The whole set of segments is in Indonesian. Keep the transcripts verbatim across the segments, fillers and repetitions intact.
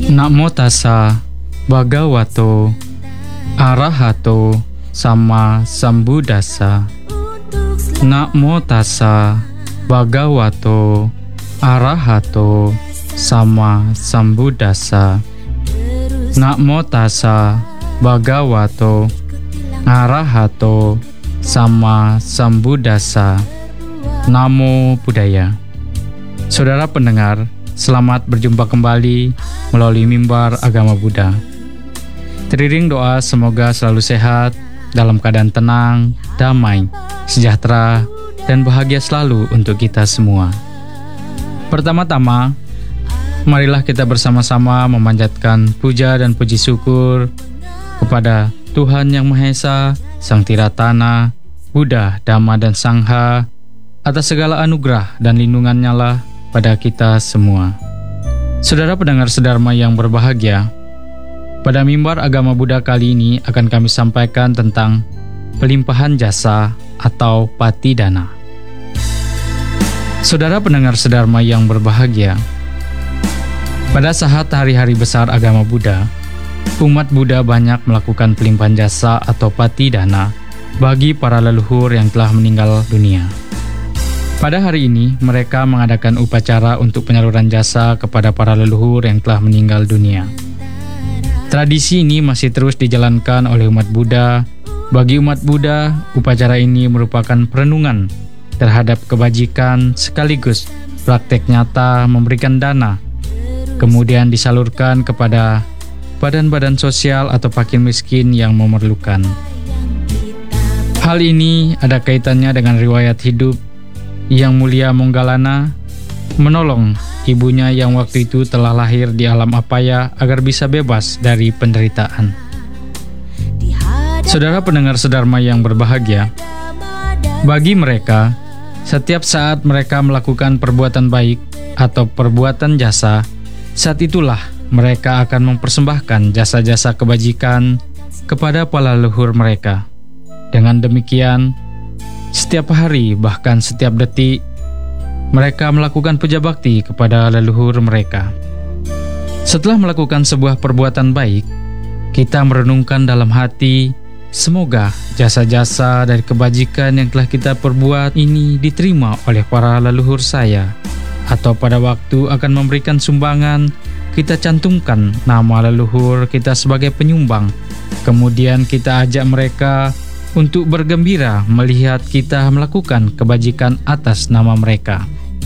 Namo tassa bhagavato arahato sama sambuddhassa. Namo tassa bhagavato arahato sama sambuddhassa. Namo tassa bhagavato arahato sama sambuddhassa. Namo Buddhaya. Saudara pendengar, selamat berjumpa kembali melalui mimbar agama Buddha. Teriring doa semoga selalu sehat, dalam keadaan tenang, damai, sejahtera, dan bahagia selalu untuk kita semua. Pertama-tama, marilah kita bersama-sama memanjatkan puja dan puji syukur kepada Tuhan Yang Maha Esa, Sang Tiratana, Buddha, Dhamma, dan Sangha atas segala anugerah dan lindungannya lah pada kita semua. Saudara pendengar sedharma yang berbahagia, pada mimbar agama Buddha kali ini akan kami sampaikan tentang pelimpahan jasa atau patidana. Saudara pendengar sedharma yang berbahagia, pada saat hari-hari besar agama Buddha, umat Buddha banyak melakukan pelimpahan jasa atau patidana bagi para leluhur yang telah meninggal dunia. Pada hari ini, mereka mengadakan upacara untuk penyaluran jasa kepada para leluhur yang telah meninggal dunia. Tradisi ini masih terus dijalankan oleh umat Buddha. Bagi umat Buddha, upacara ini merupakan perenungan terhadap kebajikan sekaligus praktek nyata memberikan dana, kemudian disalurkan kepada badan-badan sosial atau fakir miskin yang memerlukan. Hal ini ada kaitannya dengan riwayat hidup Yang Mulia Moggallana menolong ibunya yang waktu itu telah lahir di alam apaya agar bisa bebas dari penderitaan. Saudara pendengar sedharma yang berbahagia, bagi mereka, setiap saat mereka melakukan perbuatan baik atau perbuatan jasa, saat itulah mereka akan mempersembahkan jasa-jasa kebajikan kepada para leluhur mereka. Dengan demikian, setiap hari, bahkan setiap detik, mereka melakukan puja bakti kepada leluhur mereka. Setelah melakukan sebuah perbuatan baik, kita merenungkan dalam hati, semoga jasa-jasa dari kebajikan yang telah kita perbuat ini diterima oleh para leluhur saya. Atau pada waktu akan memberikan sumbangan, kita cantumkan nama leluhur kita sebagai penyumbang. Kemudian kita ajak mereka untuk bergembira melihat kita melakukan kebajikan atas nama mereka.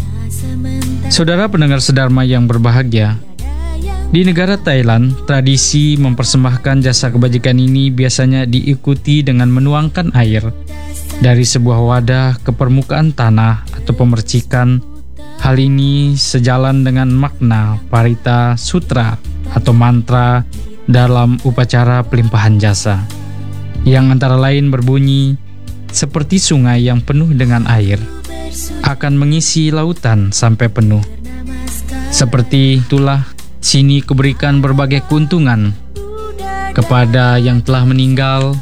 Saudara pendengar sedharma yang berbahagia, di negara Thailand, tradisi mempersembahkan jasa kebajikan ini biasanya diikuti dengan menuangkan air dari sebuah wadah ke permukaan tanah atau pemercikan. Hal ini sejalan dengan makna Parita Sutra atau mantra dalam upacara pelimpahan jasa, yang antara lain berbunyi, seperti sungai yang penuh dengan air, akan mengisi lautan sampai penuh. Seperti itulah, sini kuberikan berbagai keuntungan kepada yang telah meninggal.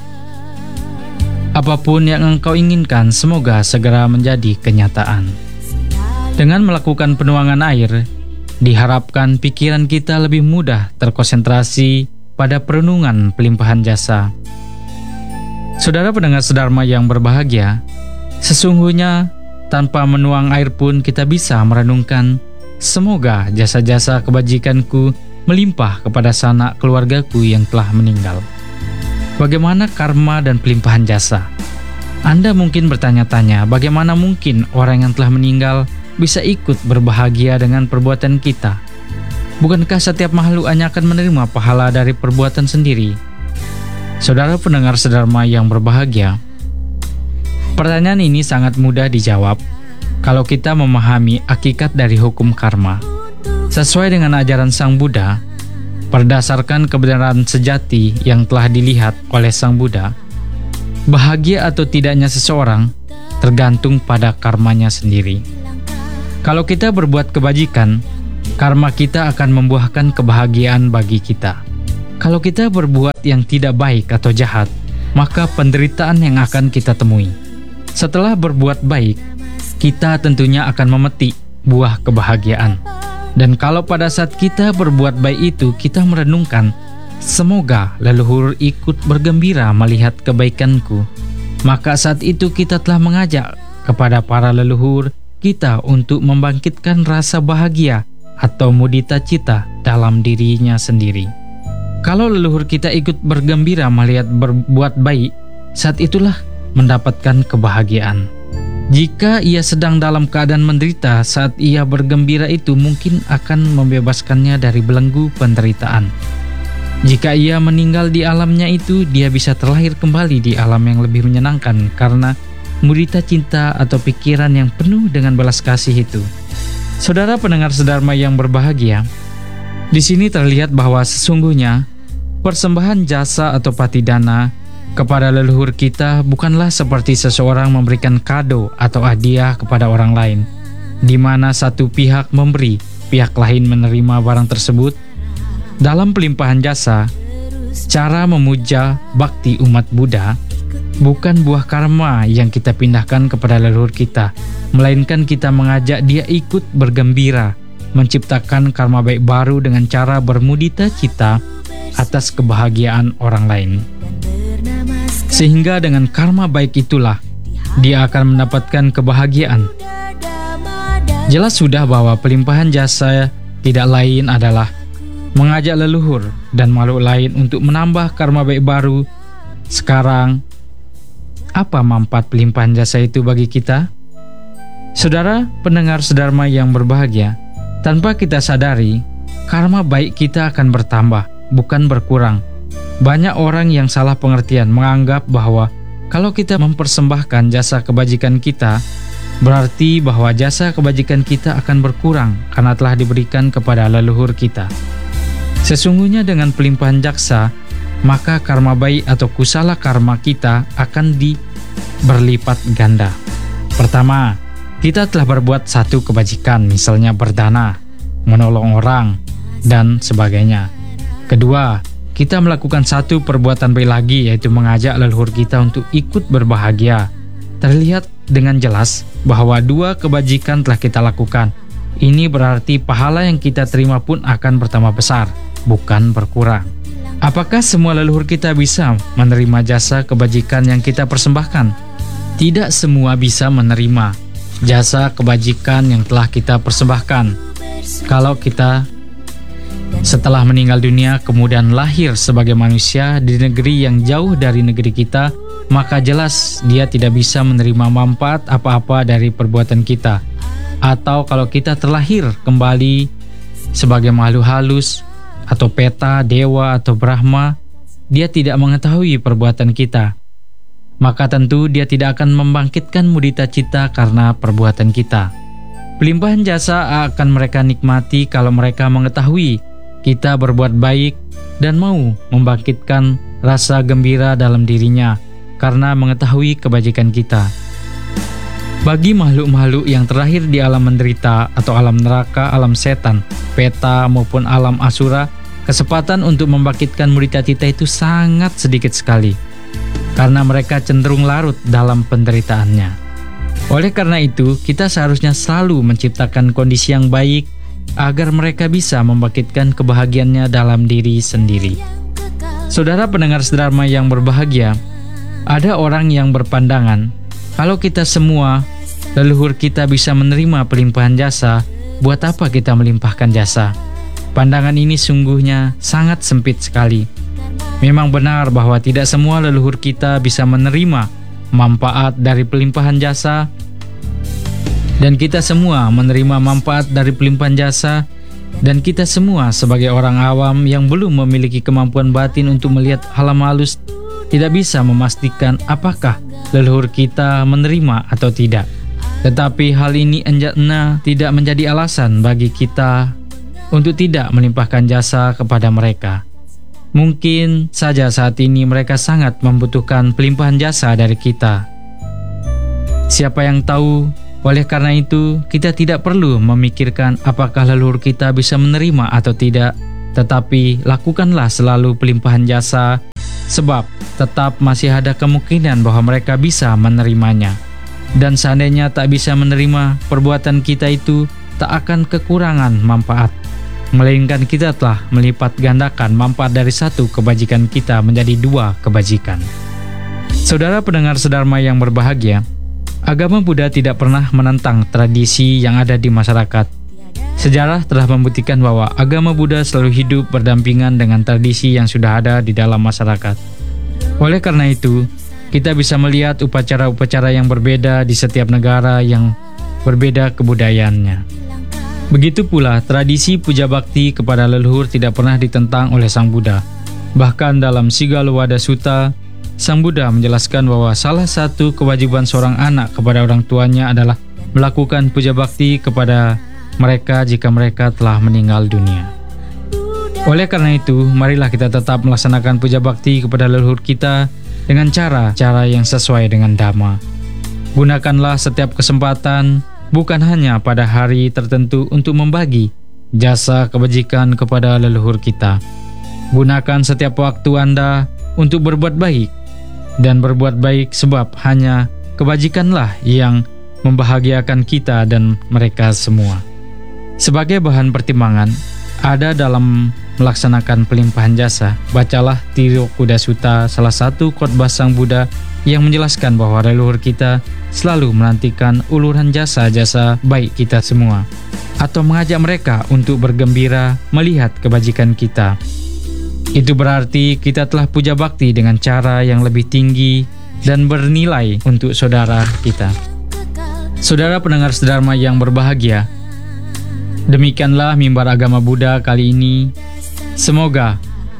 Apapun yang engkau inginkan, semoga segera menjadi kenyataan. Dengan melakukan penuangan air, diharapkan pikiran kita lebih mudah terkonsentrasi pada perenungan pelimpahan jasa. Saudara pendengar sedharma yang berbahagia, sesungguhnya tanpa menuang air pun kita bisa merenungkan, semoga jasa-jasa kebajikanku melimpah kepada sanak keluargaku yang telah meninggal. Bagaimana karma dan pelimpahan jasa? Anda mungkin bertanya-tanya, bagaimana mungkin orang yang telah meninggal bisa ikut berbahagia dengan perbuatan kita? Bukankah setiap makhluk hanya akan menerima pahala dari perbuatan sendiri? Saudara pendengar sedharma yang berbahagia, pertanyaan ini sangat mudah dijawab kalau kita memahami hakikat dari hukum karma. Sesuai dengan ajaran Sang Buddha, berdasarkan kebenaran sejati yang telah dilihat oleh Sang Buddha, bahagia atau tidaknya seseorang tergantung pada karmanya sendiri. Kalau kita berbuat kebajikan, karma kita akan membuahkan kebahagiaan bagi kita. Kalau kita berbuat yang tidak baik atau jahat, maka penderitaan yang akan kita temui. Setelah berbuat baik, kita tentunya akan memetik buah kebahagiaan. Dan kalau pada saat kita berbuat baik itu kita merenungkan, semoga leluhur ikut bergembira melihat kebaikanku, maka saat itu kita telah mengajak kepada para leluhur kita untuk membangkitkan rasa bahagia atau mudita cita dalam dirinya sendiri. Kalau leluhur kita ikut bergembira melihat berbuat baik, saat itulah mendapatkan kebahagiaan. Jika ia sedang dalam keadaan menderita, saat ia bergembira itu mungkin akan membebaskannya dari belenggu penderitaan. Jika ia meninggal di alamnya itu, dia bisa terlahir kembali di alam yang lebih menyenangkan karena mudita cinta atau pikiran yang penuh dengan belas kasih itu. Saudara pendengar Sedharma yang berbahagia, di sini terlihat bahwa sesungguhnya persembahan jasa atau patidana kepada leluhur kita bukanlah seperti seseorang memberikan kado atau hadiah kepada orang lain, di mana satu pihak memberi, pihak lain menerima barang tersebut. Dalam pelimpahan jasa, cara memuja bakti umat Buddha bukan buah karma yang kita pindahkan kepada leluhur kita, melainkan kita mengajak dia ikut bergembira, menciptakan karma baik baru dengan cara bermudita cita atas kebahagiaan orang lain. Sehingga dengan karma baik itulah dia akan mendapatkan kebahagiaan. Jelas sudah bahwa pelimpahan jasa tidak lain adalah mengajak leluhur dan makhluk lain untuk menambah karma baik baru. Sekarang, apa manfaat pelimpahan jasa itu bagi kita? Saudara pendengar Sedharma yang berbahagia, tanpa kita sadari, karma baik kita akan bertambah, bukan berkurang. Banyak orang yang salah pengertian menganggap bahwa kalau kita mempersembahkan jasa kebajikan kita, berarti bahwa jasa kebajikan kita akan berkurang karena telah diberikan kepada leluhur kita. Sesungguhnya dengan pelimpahan jaksa, maka karma baik atau kusala karma kita akan di berlipat ganda. Pertama, kita telah berbuat satu kebajikan, misalnya berdana, menolong orang, dan sebagainya. Kedua, kita melakukan satu perbuatan baik lagi, yaitu mengajak leluhur kita untuk ikut berbahagia. Terlihat dengan jelas bahwa dua kebajikan telah kita lakukan. Ini berarti pahala yang kita terima pun akan bertambah besar, bukan berkurang. Apakah semua leluhur kita bisa menerima jasa kebajikan yang kita persembahkan? Tidak semua bisa menerima jasa kebajikan yang telah kita persembahkan. Kalau kita setelah meninggal dunia kemudian lahir sebagai manusia di negeri yang jauh dari negeri kita, maka jelas dia tidak bisa menerima manfaat apa-apa dari perbuatan kita. Atau kalau kita terlahir kembali sebagai makhluk halus atau peta, dewa atau Brahma, dia tidak mengetahui perbuatan kita. Maka tentu dia tidak akan membangkitkan mudita cita karena perbuatan kita. Pelimpahan jasa akan mereka nikmati kalau mereka mengetahui kita berbuat baik dan mau membangkitkan rasa gembira dalam dirinya karena mengetahui kebajikan kita. Bagi makhluk-makhluk yang terlahir di alam menderita atau alam neraka, alam setan, peta maupun alam asura, kesempatan untuk membangkitkan mudita cita itu sangat sedikit sekali, karena mereka cenderung larut dalam penderitaannya. Oleh karena itu, kita seharusnya selalu menciptakan kondisi yang baik agar mereka bisa membangkitkan kebahagiaannya dalam diri sendiri. Saudara pendengar Sedharma yang berbahagia, ada orang yang berpandangan, kalau kita semua leluhur kita bisa menerima pelimpahan jasa, buat apa kita melimpahkan jasa? Pandangan ini sungguhnya sangat sempit sekali. Memang benar bahwa tidak semua leluhur kita bisa menerima manfaat dari pelimpahan jasa, dan kita semua menerima manfaat dari pelimpahan jasa, dan kita semua sebagai orang awam yang belum memiliki kemampuan batin untuk melihat alam halus tidak bisa memastikan apakah leluhur kita menerima atau tidak. Tetapi hal ini enjana tidak menjadi alasan bagi kita untuk tidak melimpahkan jasa kepada mereka. Mungkin saja saat ini mereka sangat membutuhkan pelimpahan jasa dari kita. Siapa yang tahu? Oleh karena itu, kita tidak perlu memikirkan apakah leluhur kita bisa menerima atau tidak, tetapi lakukanlah selalu pelimpahan jasa, sebab tetap masih ada kemungkinan bahwa mereka bisa menerimanya. Dan seandainya tak bisa menerima perbuatan kita itu, tak akan kekurangan manfaat, melainkan kita telah melipat gandakan manfaat dari satu kebajikan kita menjadi dua kebajikan. Saudara pendengar Sedharma yang berbahagia, agama Buddha tidak pernah menentang tradisi yang ada di masyarakat. Sejarah telah membuktikan bahwa agama Buddha selalu hidup berdampingan dengan tradisi yang sudah ada di dalam masyarakat. Oleh karena itu, kita bisa melihat upacara-upacara yang berbeda di setiap negara yang berbeda kebudayaannya. Begitu pula, tradisi puja bakti kepada leluhur tidak pernah ditentang oleh Sang Buddha. Bahkan dalam Sigalowada Sutta, Sang Buddha menjelaskan bahwa salah satu kewajiban seorang anak kepada orang tuanya adalah melakukan puja bakti kepada mereka jika mereka telah meninggal dunia. Oleh karena itu, marilah kita tetap melaksanakan puja bakti kepada leluhur kita dengan cara-cara yang sesuai dengan Dhamma. Gunakanlah setiap kesempatan, bukan hanya pada hari tertentu, untuk membagi jasa kebajikan kepada leluhur kita. Gunakan setiap waktu Anda untuk berbuat baik, dan berbuat baik sebab hanya kebajikanlah yang membahagiakan kita dan mereka semua. Sebagai bahan pertimbangan, ada dalam melaksanakan pelimpahan jasa, bacalah Tirokuda Sutta, salah satu khotbah Sang Buddha yang menjelaskan bahwa leluhur kita selalu menantikan uluran jasa-jasa baik kita semua, atau mengajak mereka untuk bergembira melihat kebajikan kita. Itu berarti kita telah puja bakti dengan cara yang lebih tinggi dan bernilai untuk saudara kita. Saudara pendengar Sedharma yang berbahagia, demikianlah mimbar agama Buddha kali ini. Semoga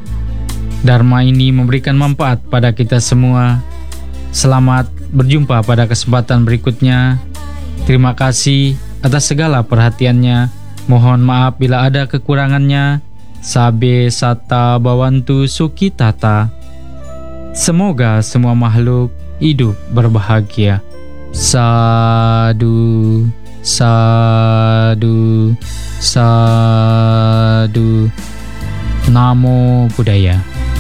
Dharma ini memberikan manfaat pada kita semua. Selamat berjumpa pada kesempatan berikutnya. Terima kasih atas segala perhatiannya. Mohon maaf bila ada kekurangannya. Sabe sata bawantu sukitata. Semoga semua makhluk hidup berbahagia. Sadu, sadu, sadu. Namo Buddhaya.